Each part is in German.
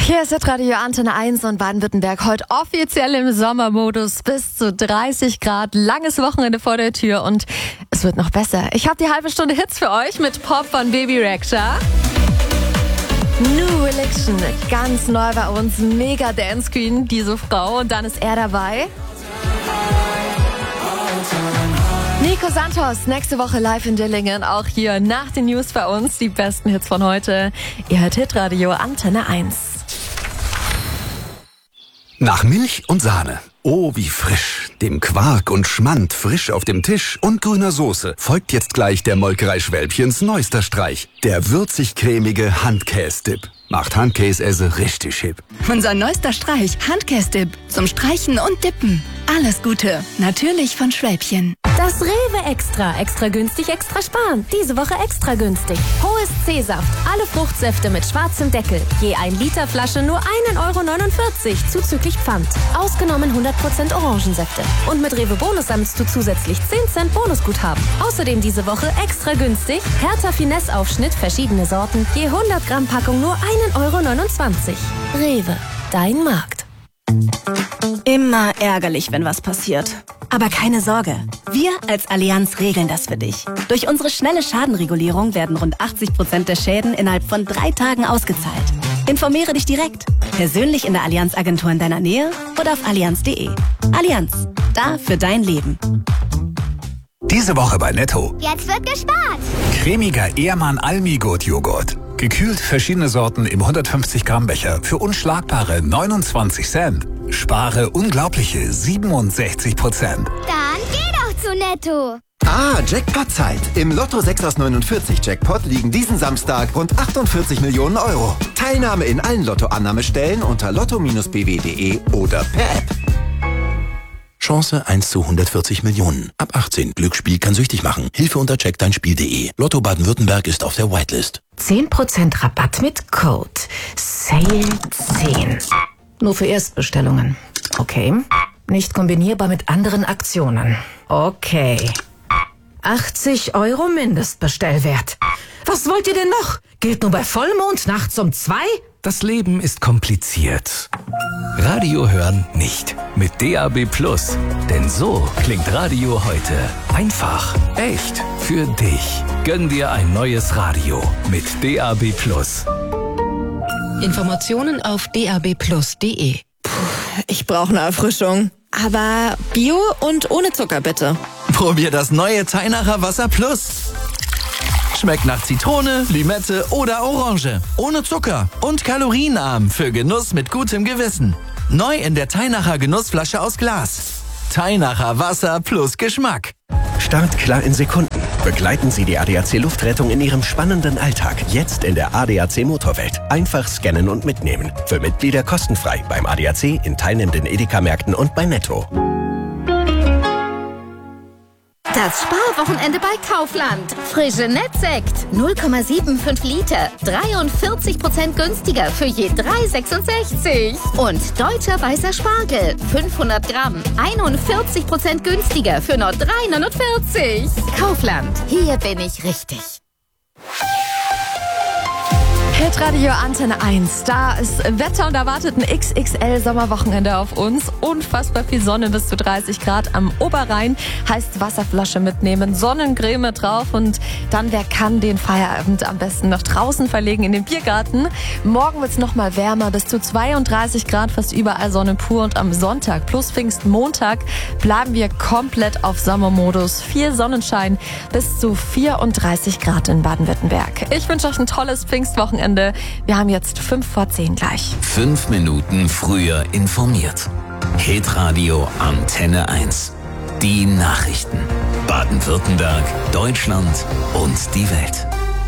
Hier ist Hitradio Antenne 1 und Baden-Württemberg heute offiziell im Sommermodus. Bis zu 30 Grad, langes Wochenende vor der Tür und es wird noch besser. Ich habe die halbe Stunde Hits für euch mit Pop von Baby Rexha. New Religion, ganz neu bei uns, mega Dance Queen, diese Frau. Und dann ist er dabei. Nico Santos, nächste Woche live in Dillingen, auch hier nach den News bei uns, die besten Hits von heute. Ihr hört Hitradio Antenne 1. Nach Milch und Sahne. Oh, wie frisch. Dem Quark und Schmand frisch auf dem Tisch und grüner Soße folgt jetzt gleich der Molkerei Schwälbchens neuester Streich. Der würzig-cremige Handkäse-Dip. Macht Handkäse richtig hip. Unser neuester Streich, Handkäse-Dip. Zum Streichen und Dippen. Alles Gute. Natürlich von Schwälbchen. Das Rewe Extra. Extra günstig, extra sparen. Diese Woche extra günstig. Hohes C-Saft. Alle Fruchtsäfte mit schwarzem Deckel. Je 1 Liter Flasche nur 1,49 € zuzüglich Pfand. Ausgenommen 100% Orangensäfte. Und mit Rewe Bonus sammelst du zusätzlich 10 Cent Bonusguthaben. Außerdem diese Woche extra günstig. Hertha Finesse Aufschnitt, verschiedene Sorten. Je 100 Gramm Packung nur 1,29 €. Rewe. Dein Markt. Immer ärgerlich, wenn was passiert. Aber keine Sorge, wir als Allianz regeln das für dich. Durch unsere schnelle Schadenregulierung werden rund 80% der Schäden innerhalb von 3 Tagen ausgezahlt. Informiere dich direkt, persönlich in der Allianz-Agentur in deiner Nähe oder auf allianz.de. Allianz, da für dein Leben. Diese Woche bei Netto. Jetzt wird gespart. Cremiger Ehrmann Almigurt-Joghurt. Gekühlt verschiedene Sorten im 150 Gramm Becher für unschlagbare 29 Cent. Spare unglaubliche 67%. Dann geh doch zu Netto. Jackpot-Zeit. Im Lotto 6 aus 49 Jackpot liegen diesen Samstag rund 48 Millionen €. Teilnahme in allen Lotto-Annahmestellen unter lotto-bw.de oder per App. Chance 1 zu 140 Millionen. Ab 18. Glücksspiel kann süchtig machen. Hilfe unter checkdeinspiel.de. Lotto Baden-Württemberg ist auf der Whitelist. 10% Rabatt mit Code SALE10. Nur für Erstbestellungen. Okay. Nicht kombinierbar mit anderen Aktionen. Okay. 80 € Mindestbestellwert. Was wollt ihr denn noch? Gilt nur bei Vollmond nachts um 2? Das Leben ist kompliziert. Radio hören nicht. Mit DAB+. Denn so klingt Radio heute. Einfach, echt, für dich. Gönn dir ein neues Radio mit DAB+. Informationen auf dabplus.de. Ich brauche eine Erfrischung. Aber Bio und ohne Zucker bitte. Probier das neue Teinacher Wasser Plus. Schmeckt nach Zitrone, Limette oder Orange. Ohne Zucker und kalorienarm für Genuss mit gutem Gewissen. Neu in der Teinacher Genussflasche aus Glas. Teinacher Wasser plus Geschmack. Startklar in Sekunden. Begleiten Sie die ADAC Luftrettung in Ihrem spannenden Alltag. Jetzt in der ADAC Motorwelt. Einfach scannen und mitnehmen. Für Mitglieder kostenfrei beim ADAC, in teilnehmenden Edeka-Märkten und bei Netto. Das Sparwochenende bei Kaufland. Frische Nettsekt 0,75 Liter. 43% günstiger für je 3,66. Und deutscher weißer Spargel 500 Gramm. 41% günstiger für nur 3,49. Kaufland. Hier bin ich richtig. Hitradio Antenne 1. Da ist Wetter und erwartet ein XXL-Sommerwochenende auf uns. Unfassbar viel Sonne, bis zu 30 Grad am Oberrhein. Heißt Wasserflasche mitnehmen, Sonnencreme drauf und dann, wer kann, den Feierabend am besten noch draußen verlegen in den Biergarten. Morgen wird's noch mal wärmer, bis zu 32 Grad, fast überall Sonne pur. Und am Sonntag plus Pfingstmontag bleiben wir komplett auf Sommermodus. Viel Sonnenschein, bis zu 34 Grad in Baden-Württemberg. Ich wünsche euch ein tolles Pfingstwochenende. Wir haben jetzt 5:10 gleich. 5 Minuten früher informiert. Hitradio Antenne 1. Die Nachrichten. Baden-Württemberg, Deutschland und die Welt.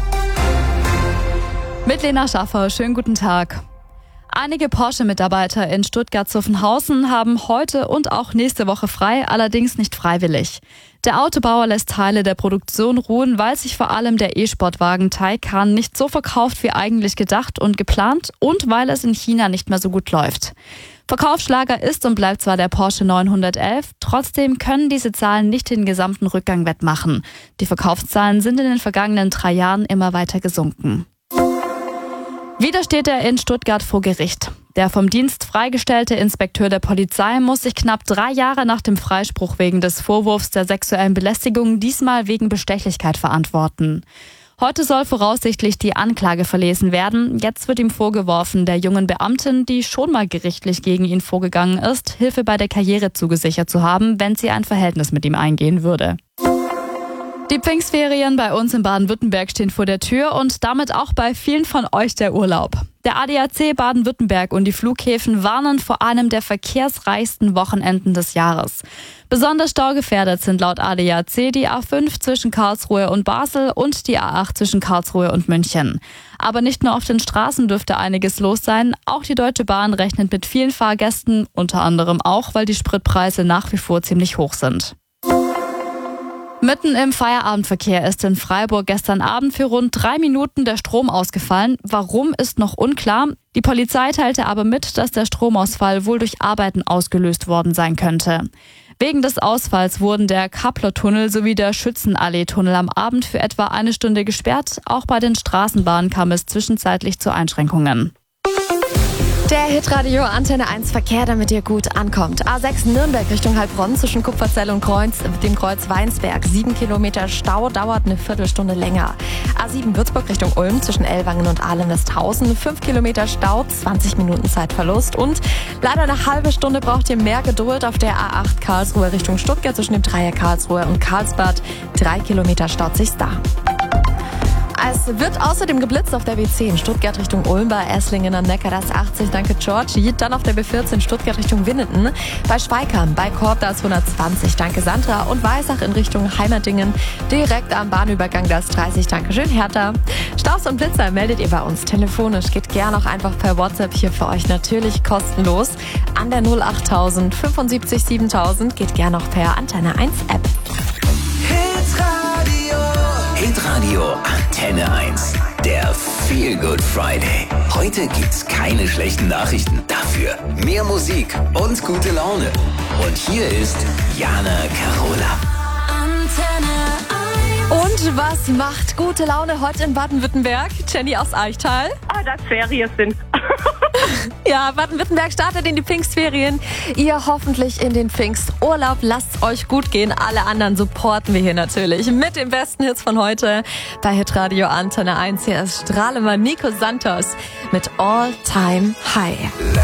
Mit Lena Schaffer, schönen guten Tag. Einige Porsche-Mitarbeiter in Stuttgart-Zuffenhausen haben heute und auch nächste Woche frei, allerdings nicht freiwillig. Der Autobauer lässt Teile der Produktion ruhen, weil sich vor allem der E-Sportwagen Taycan nicht so verkauft wie eigentlich gedacht und geplant und weil es in China nicht mehr so gut läuft. Verkaufsschlager ist und bleibt zwar der Porsche 911, trotzdem können diese Zahlen nicht den gesamten Rückgang wettmachen. Die Verkaufszahlen sind in den vergangenen 3 Jahren immer weiter gesunken. Wieder steht er in Stuttgart vor Gericht. Der vom Dienst freigestellte Inspekteur der Polizei muss sich knapp 3 Jahre nach dem Freispruch wegen des Vorwurfs der sexuellen Belästigung diesmal wegen Bestechlichkeit verantworten. Heute soll voraussichtlich die Anklage verlesen werden. Jetzt wird ihm vorgeworfen, der jungen Beamtin, die schon mal gerichtlich gegen ihn vorgegangen ist, Hilfe bei der Karriere zugesichert zu haben, wenn sie ein Verhältnis mit ihm eingehen würde. Die Pfingstferien bei uns in Baden-Württemberg stehen vor der Tür und damit auch bei vielen von euch der Urlaub. Der ADAC Baden-Württemberg und die Flughäfen warnen vor einem der verkehrsreichsten Wochenenden des Jahres. Besonders staugefährdet sind laut ADAC die A5 zwischen Karlsruhe und Basel und die A8 zwischen Karlsruhe und München. Aber nicht nur auf den Straßen dürfte einiges los sein, auch die Deutsche Bahn rechnet mit vielen Fahrgästen, unter anderem auch, weil die Spritpreise nach wie vor ziemlich hoch sind. Mitten im Feierabendverkehr ist in Freiburg gestern Abend für rund 3 Minuten der Strom ausgefallen. Warum, ist noch unklar. Die Polizei teilte aber mit, dass der Stromausfall wohl durch Arbeiten ausgelöst worden sein könnte. Wegen des Ausfalls wurden der Kappler-Tunnel sowie der Schützenallee-Tunnel am Abend für etwa 1 Stunde gesperrt. Auch bei den Straßenbahnen kam es zwischenzeitlich zu Einschränkungen. Der Hitradio Antenne 1 Verkehr, damit ihr gut ankommt. A6 Nürnberg Richtung Heilbronn zwischen Kupferzell und dem Kreuz Weinsberg. 7 Kilometer Stau, dauert eine Viertelstunde länger. A7 Würzburg Richtung Ulm zwischen Ellwangen und Aalen-Westhausen. 5 Kilometer Stau, 20 Minuten Zeitverlust. Und leider eine halbe Stunde braucht ihr mehr Geduld auf der A8 Karlsruhe Richtung Stuttgart zwischen dem Dreier Karlsruhe und Karlsbad. 3 Kilometer staut sich's da. Es wird außerdem geblitzt auf der B10 Stuttgart Richtung Ulm bei Esslingen am Neckar, das 80, danke Georgie. Dann auf der B14 Stuttgart Richtung Winnenden, bei Schweikam, bei Korb das 120, danke Sandra. Und Weissach in Richtung Heimatdingen, direkt am Bahnübergang das 30, danke schön Hertha. Staus und Blitzer meldet ihr bei uns telefonisch, geht gerne auch einfach per WhatsApp, hier für euch natürlich kostenlos an der 08000 75 7000, geht gerne auch per Antenne 1 App. Hitradio Antenne 1. Der Feel Good Friday. Heute gibt's keine schlechten Nachrichten. Dafür mehr Musik und gute Laune. Und hier ist Jana Carola. Und was macht gute Laune heute in Baden-Württemberg? Jenny aus Eichtal. Dass Ferien sind. Ja, Baden-Württemberg startet in die Pfingstferien. Ihr hoffentlich in den Pfingsturlaub. Lasst's euch gut gehen. Alle anderen supporten wir hier natürlich mit den besten Hits von heute bei Hitradio Antenne 1. Hier ist Strahlemann Nico Santos mit All Time High.